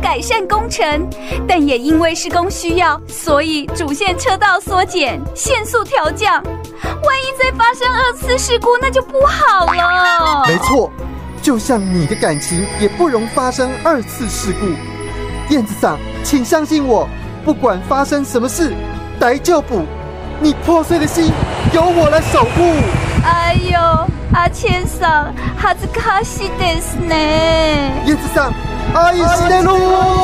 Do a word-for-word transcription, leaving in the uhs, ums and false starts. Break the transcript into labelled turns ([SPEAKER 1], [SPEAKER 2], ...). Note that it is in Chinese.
[SPEAKER 1] 改善工程，但也因为施工需要，所以主线车道缩减，限速调降。万一再发生二次事故，那就不好了。
[SPEAKER 2] 没错，就像你的感情也不容发生二次事故。燕子桑，请相信我，不管发生什么事，逮就补。你破碎的心由我来守护。
[SPEAKER 1] 哎呦，阿千桑，哈兹卡西ですね。
[SPEAKER 2] 燕子桑，阿姨西内路。